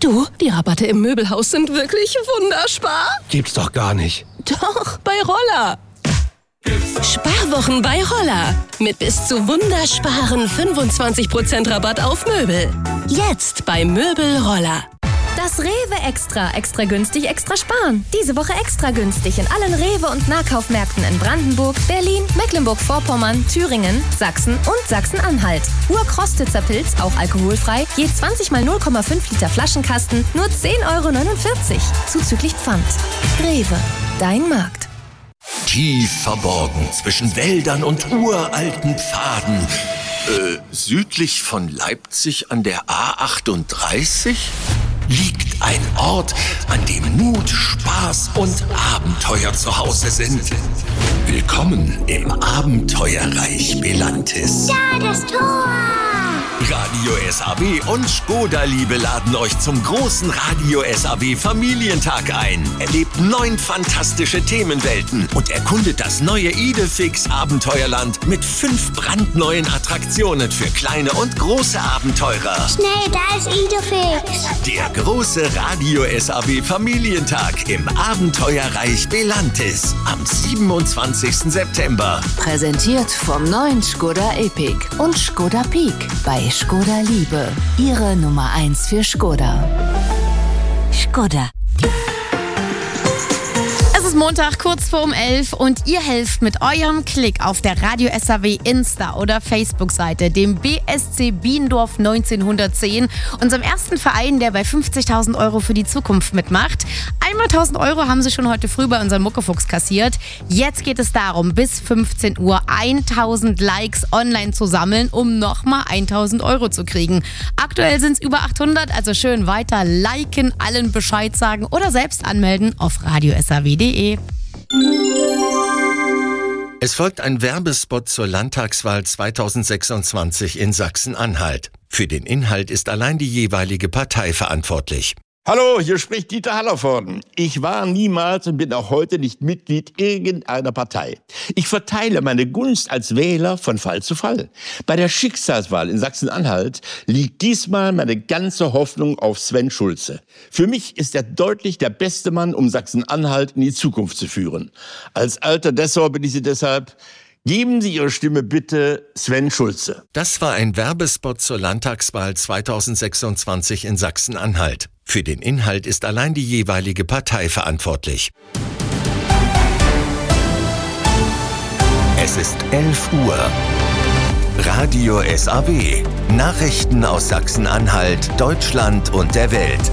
Du, die Rabatte im Möbelhaus sind wirklich wunderspar. Gibt's doch gar nicht. Doch, bei Roller. Sparwochen bei Roller. Mit bis zu wundersparen 25% Rabatt auf Möbel. Jetzt bei Möbel Roller. Das Rewe Extra. Extra günstig, extra sparen. Diese Woche extra günstig in allen Rewe- und Nahkaufmärkten in Brandenburg, Berlin, Mecklenburg-Vorpommern, Thüringen, Sachsen und Sachsen-Anhalt. Urkrostitzer Pilz, auch alkoholfrei, je 20 mal 0,5 Liter Flaschenkasten, nur 10,49 €. Zuzüglich Pfand. Rewe, dein Markt. Tief verborgen zwischen Wäldern und uralten Pfaden. Südlich von Leipzig an der A38 liegt ein Ort, an dem Mut, Spaß und Abenteuer zu Hause sind. Willkommen im Abenteuerreich Belantis. Da, das Tor! Radio SAW und Skoda Liebe laden euch zum großen Radio SAW Familientag ein. Erlebt 9 fantastische Themenwelten und erkundet das neue Idefix Abenteuerland mit 5 brandneuen Attraktionen für kleine und große Abenteurer. Schnell, da ist Idefix. Der große Radio SAW Familientag im Abenteuerreich Belantis am 27. September. Präsentiert vom neuen Skoda Epic und Skoda Peak bei Skoda Liebe. Ihre Nummer 1 für Skoda. Skoda. Es ist Montag, kurz vor 11 und ihr helft mit eurem Klick auf der Radio SAW Insta- oder Facebook-Seite dem BSC Biendorf 1910, unserem ersten Verein, der bei 50.000 € für die Zukunft mitmacht. Einmal 1.000 € haben sie schon heute früh bei unserem Muckefuchs kassiert. Jetzt geht es darum, bis 15 Uhr 1.000 Likes online zu sammeln, um nochmal 1.000 € zu kriegen. Aktuell sind es über 800, also schön weiter liken, allen Bescheid sagen oder selbst anmelden auf radiosaw.de. Es folgt ein Werbespot zur Landtagswahl 2026 in Sachsen-Anhalt. Für den Inhalt ist allein die jeweilige Partei verantwortlich. Hallo, hier spricht Dieter Hallervorden. Ich war niemals und bin auch heute nicht Mitglied irgendeiner Partei. Ich verteile meine Gunst als Wähler von Fall zu Fall. Bei der Schicksalswahl in Sachsen-Anhalt liegt diesmal meine ganze Hoffnung auf Sven Schulze. Für mich ist er deutlich der beste Mann, um Sachsen-Anhalt in die Zukunft zu führen. Als alter Dessauer bin ich Sie deshalb: geben Sie Ihre Stimme bitte Sven Schulze. Das war ein Werbespot zur Landtagswahl 2026 in Sachsen-Anhalt. Für den Inhalt ist allein die jeweilige Partei verantwortlich. Es ist 11 Uhr. Radio SAW. Nachrichten aus Sachsen-Anhalt, Deutschland und der Welt.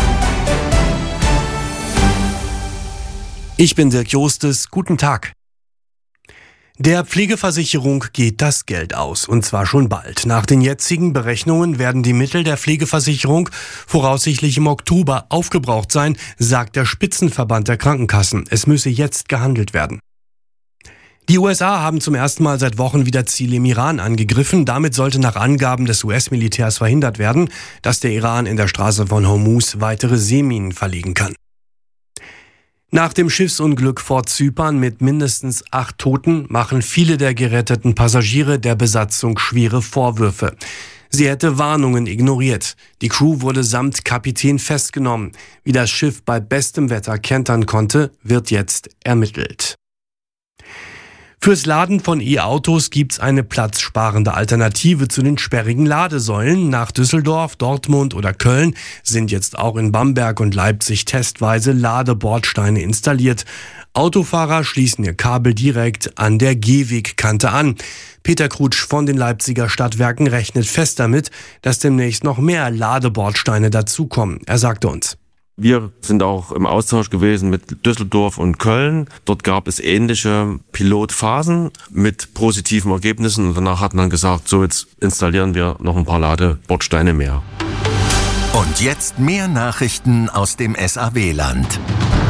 Ich bin Dirk Jostes. Guten Tag. Der Pflegeversicherung geht das Geld aus, und zwar schon bald. Nach den jetzigen Berechnungen werden die Mittel der Pflegeversicherung voraussichtlich im Oktober aufgebraucht sein, sagt der Spitzenverband der Krankenkassen. Es müsse jetzt gehandelt werden. Die USA haben zum ersten Mal seit Wochen wieder Ziele im Iran angegriffen. Damit sollte nach Angaben des US-Militärs verhindert werden, dass der Iran in der Straße von Hormuz weitere Seeminen verlegen kann. Nach dem Schiffsunglück vor Zypern mit mindestens 8 Toten machen viele der geretteten Passagiere der Besatzung schwere Vorwürfe. Sie hätte Warnungen ignoriert. Die Crew wurde samt Kapitän festgenommen. Wie das Schiff bei bestem Wetter kentern konnte, wird jetzt ermittelt. Fürs Laden von E-Autos gibt's eine platzsparende Alternative zu den sperrigen Ladesäulen. Nach Düsseldorf, Dortmund oder Köln sind jetzt auch in Bamberg und Leipzig testweise Ladebordsteine installiert. Autofahrer schließen ihr Kabel direkt an der Gehwegkante an. Peter Krutsch von den Leipziger Stadtwerken rechnet fest damit, dass demnächst noch mehr Ladebordsteine dazukommen. Er sagte uns: Wir sind auch im Austausch gewesen mit Düsseldorf und Köln. Dort gab es ähnliche Pilotphasen mit positiven Ergebnissen. Und danach hat man gesagt, so jetzt installieren wir noch ein paar Ladebordsteine mehr. Und jetzt mehr Nachrichten aus dem SAW-Land.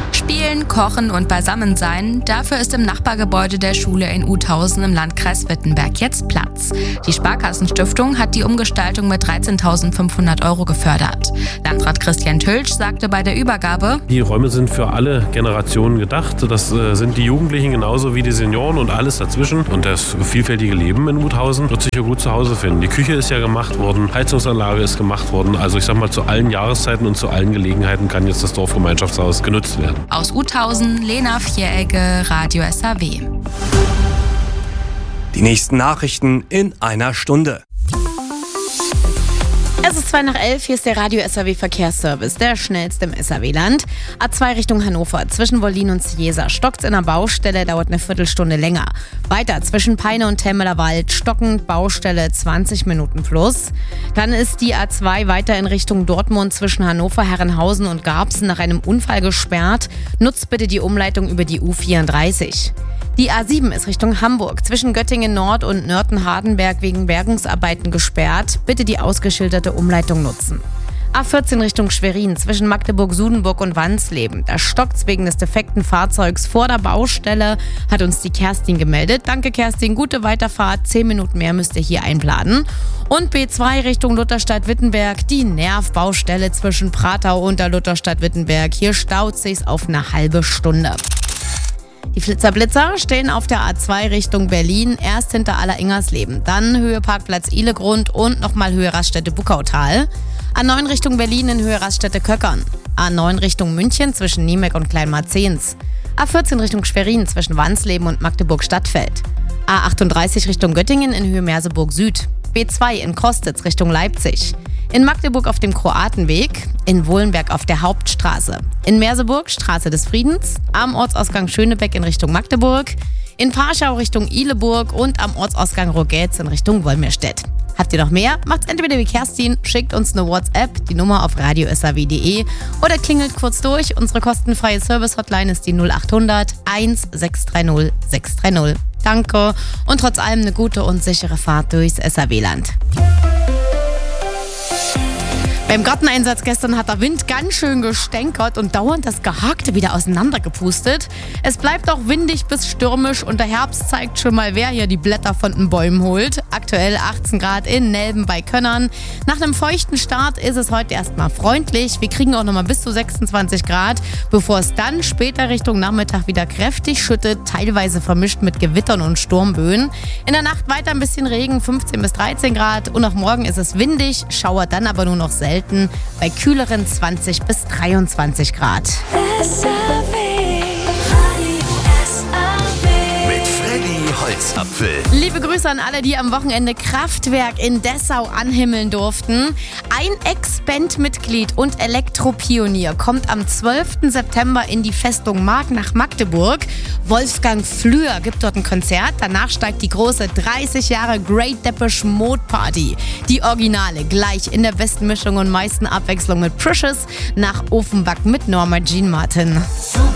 Spielen, kochen und beisammen sein, dafür ist im Nachbargebäude der Schule in Uthausen im Landkreis Wittenberg jetzt Platz. Die Sparkassenstiftung hat die Umgestaltung mit 13.500 € gefördert. Landrat Christian Tölsch sagte bei der Übergabe: Die Räume sind für alle Generationen gedacht. Das sind die Jugendlichen genauso wie die Senioren und alles dazwischen. Und das vielfältige Leben in Uthausen wird sich hier gut zu Hause finden. Die Küche ist ja gemacht worden, Heizungsanlage ist gemacht worden. Also ich sag mal, zu allen Jahreszeiten und zu allen Gelegenheiten kann jetzt das Dorfgemeinschaftshaus genutzt werden. Aus Uthausen, Lena Vieregge, Radio SAW. Die nächsten Nachrichten in einer Stunde. Es ist 11:02, hier ist der Radio SAW Verkehrsservice, der schnellste im SAW-Land. A2 Richtung Hannover, zwischen Wollin und Ciesa. Stockt's in der Baustelle, dauert eine Viertelstunde länger. Weiter zwischen Peine und Temmeler Wald, stockend, Baustelle 20 Minuten plus. Dann ist die A2 weiter in Richtung Dortmund zwischen Hannover, Herrenhausen und Garbsen nach einem Unfall gesperrt. Nutzt bitte die Umleitung über die U34. Die A7 ist Richtung Hamburg, zwischen Göttingen Nord und Nörten-Hardenberg wegen Bergungsarbeiten gesperrt. Bitte die ausgeschilderte Umleitung nutzen. A14 Richtung Schwerin, zwischen Magdeburg-Sudenburg und Wansleben. Da stockt's wegen des defekten Fahrzeugs vor der Baustelle, hat uns die Kerstin gemeldet. Danke Kerstin, gute Weiterfahrt, 10 Minuten mehr müsst ihr hier einplanen. Und B2 Richtung Lutherstadt-Wittenberg, die Nervbaustelle zwischen Pratau und der Lutherstadt-Wittenberg. Hier staut sich's auf eine halbe Stunde. Die Flitzer-Blitzer stehen auf der A2 Richtung Berlin, erst hinter Aller-Ingersleben, dann Höhe Parkplatz Ihlegrund und nochmal Höhe Raststätte Buckautal. A9 Richtung Berlin in Höhe Raststätte Köckern. A9 Richtung München zwischen Niemek und Kleinmarzehns. A14 Richtung Schwerin zwischen Wansleben und Magdeburg-Stadtfeld. A38 Richtung Göttingen in Höhe Merseburg Süd. B2 in Krostitz Richtung Leipzig. In Magdeburg auf dem Kroatenweg, in Wohlenberg auf der Hauptstraße, in Merseburg Straße des Friedens, am Ortsausgang Schönebeck in Richtung Magdeburg, in Parschau Richtung Ihleburg und am Ortsausgang Rogetz in Richtung Wolmirstedt. Habt ihr noch mehr? Macht's entweder wie Kerstin, schickt uns eine WhatsApp, die Nummer auf radiosaw.de oder klingelt kurz durch. Unsere kostenfreie Service-Hotline ist die 0800 1630 630. Danke und trotz allem eine gute und sichere Fahrt durchs SAW-Land. Beim Garteneinsatz gestern hat der Wind ganz schön gestänkert und dauernd das Gehakte wieder auseinandergepustet. Es bleibt auch windig bis stürmisch und der Herbst zeigt schon mal, wer hier die Blätter von den Bäumen holt. Aktuell 18 Grad in Nelben bei Könnern. Nach einem feuchten Start ist es heute erstmal freundlich. Wir kriegen auch nochmal bis zu 26 Grad, bevor es dann später Richtung Nachmittag wieder kräftig schüttet, teilweise vermischt mit Gewittern und Sturmböen. In der Nacht weiter ein bisschen Regen, 15 bis 13 Grad und auch morgen ist es windig, schauert dann aber nur noch selten bei kühleren 20 bis 23 Grad. Holzapfel. Liebe Grüße an alle, die am Wochenende Kraftwerk in Dessau anhimmeln durften. Ein Ex-Band-Mitglied und Elektropionier kommt am 12. September in die Festung Mark nach Magdeburg. Wolfgang Flür gibt dort ein Konzert. Danach steigt die große 30 Jahre Great Depeche Mode Party. Die Originale gleich in der besten Mischung und meisten Abwechslung mit Precious nach Offenbach mit Norma Jean Martin.